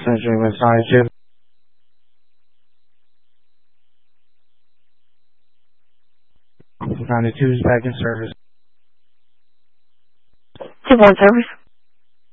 Century Messiah Chip. Found the tubes back in service. Chip on service.